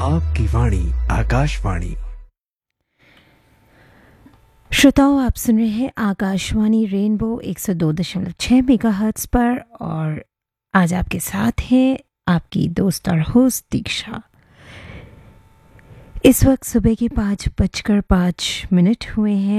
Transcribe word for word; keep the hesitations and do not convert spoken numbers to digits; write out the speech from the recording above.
आपकी वाणी आकाशवाणी। श्रोताओं, आप सुन रहे हैं आकाशवाणी रेनबो एक सौ दो दशमलव छः मेगाहर्ट्ज़ पर और आज आपके साथ हैं आपकी दोस्त और होस्ट दीक्षा। इस वक्त सुबह के पाँच बजकर पाँच मिनट हुए हैं